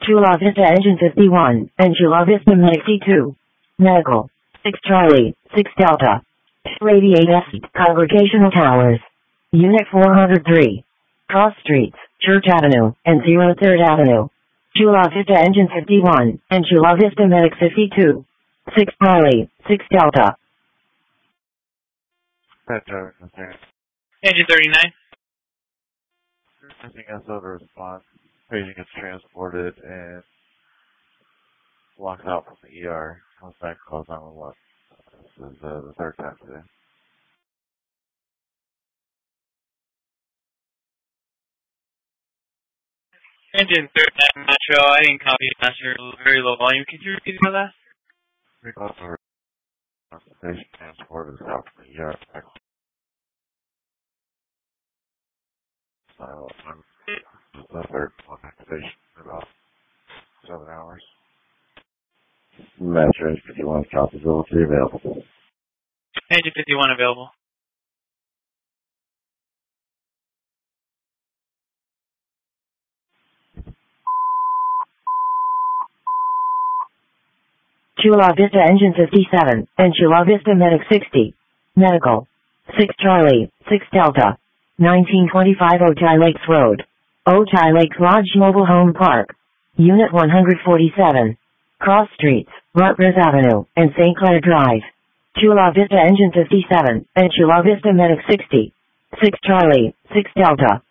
Chula Vista Engine 51, and Chula Vista Medic C2. Medical. 6 Charlie, 6 Delta. Radiate S, Congregational Towers. Unit 403. Cross Streets, Church Avenue, and 03rd Avenue. Chula Vista Engine 51, and Chula Vista Medic 52. 6 Charlie, 6 Delta. Engine 39. Anything else over response? Patient gets transported and walks out from the ER. Comes back, calls 911. This is the third time today. Engine 39 Metro. I didn't copy master. Very low volume. Can you repeat some of that? Calls over. Patient transported out from the ER. The third one activation in about 7 hours. Metro 51 possibility available. Engine 51 available. Chula Vista Engine 57, and Chula Vista Medic 60. Medical. 6 Charlie, 6 Delta. 1925 Ojai Lakes Road. Ojai Lakes Lodge Mobile Home Park. Unit 147. Cross Streets, Rutgers Avenue, and St. Clair Drive. Chula Vista Engine 57, and Chula Vista Medic 60. 6 Charlie, 6 Delta.